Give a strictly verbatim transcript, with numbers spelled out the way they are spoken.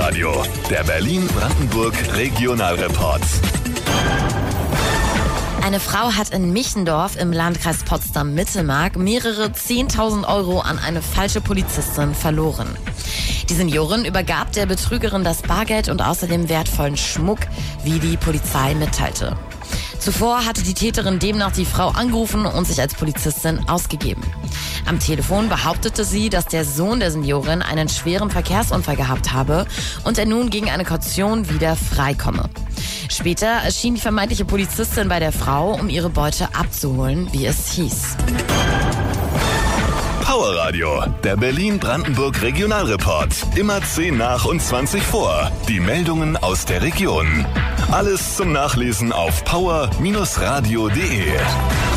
Powerradio, der Berlin-Brandenburg Regionalreport. Eine Frau hat in Michendorf im Landkreis Potsdam-Mittelmark mehrere zehntausend Euro an eine falsche Polizistin verloren. Die Seniorin übergab der Betrügerin das Bargeld und außerdem wertvollen Schmuck, wie die Polizei mitteilte. Zuvor hatte die Täterin demnach die Frau angerufen und sich als Polizistin ausgegeben. Am Telefon behauptete sie, dass der Sohn der Seniorin einen schweren Verkehrsunfall gehabt habe und er nun gegen eine Kaution wieder freikomme. Später erschien die vermeintliche Polizistin bei der Frau, um ihre Beute abzuholen, wie es hieß. Powerradio, der Berlin-Brandenburg Regionalreport. Immer zehn nach und zwanzig vor. Die Meldungen aus der Region. Alles zum Nachlesen auf power Bindestrich radio punkt de.